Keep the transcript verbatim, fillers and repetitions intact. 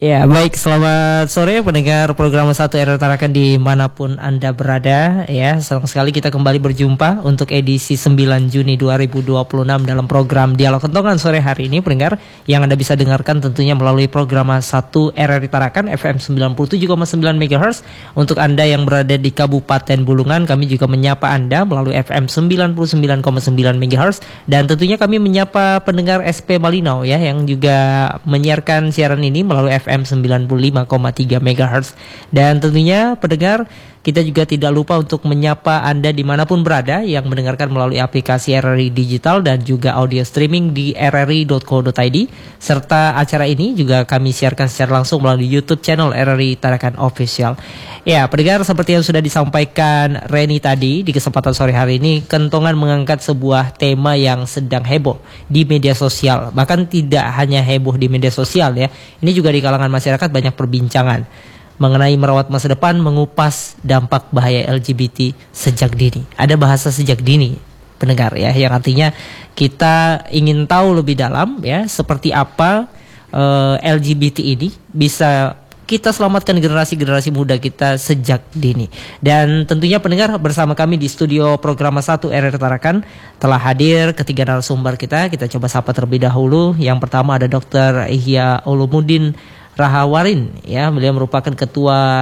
Ya, baik, selamat sore pendengar program satu R R Tarakan dimanapun Anda berada. Ya, senang sekali kita kembali berjumpa untuk edisi sembilan Juni dua ribu dua puluh enam dalam program Dialog Kentongan sore hari ini, pendengar, yang Anda bisa dengarkan tentunya melalui program satu R R Tarakan F M sembilan puluh tujuh koma sembilan megahertz. Untuk Anda yang berada di Kabupaten Bulungan, kami juga menyapa Anda melalui F M sembilan puluh sembilan koma sembilan megahertz, dan tentunya kami menyapa pendengar S P Malinau ya, yang juga menyiarkan siaran ini melalui F M sembilan puluh lima koma tiga megahertz. Dan tentunya pendengar, kita juga tidak lupa untuk menyapa Anda dimanapun berada yang mendengarkan melalui aplikasi R R I Digital dan juga audio streaming di r r i dot co dot i d. Serta acara ini juga kami siarkan secara langsung melalui YouTube channel R R I Tarakan Official. Ya, pendengar, seperti yang sudah disampaikan Reni tadi, di kesempatan sore hari ini Kentongan mengangkat sebuah tema yang sedang heboh di media sosial. Bahkan tidak hanya heboh di media sosial ya, ini juga di kalangan masyarakat banyak perbincangan mengenai merawat masa depan, mengupas dampak bahaya L G B T sejak dini. Ada bahasa sejak dini, pendengar ya, yang artinya kita ingin tahu lebih dalam ya, seperti apa uh, L G B T ini bisa kita selamatkan generasi-generasi muda kita sejak dini. Dan tentunya pendengar, bersama kami di studio program satu R R Tarakan telah hadir ketiga narasumber kita. Kita coba sapa terlebih dahulu. Yang pertama ada Dokter Ihya Ulumuddin Rahawarin ya, beliau merupakan ketua